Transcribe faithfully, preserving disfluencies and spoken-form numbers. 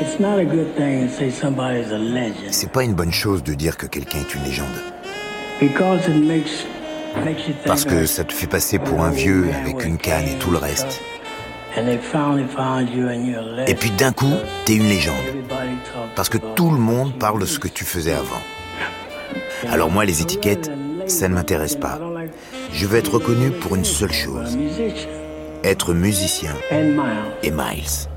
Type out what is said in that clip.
C'est pas une bonne chose de dire que quelqu'un est une légende. Parce que ça te fait passer pour un vieux avec une canne et tout le reste. Et puis d'un coup, t'es une légende. Parce que tout le monde parle de ce que tu faisais avant. Alors moi, les étiquettes, ça ne m'intéresse pas. Je veux être reconnu pour une seule chose. Être musicien et Miles.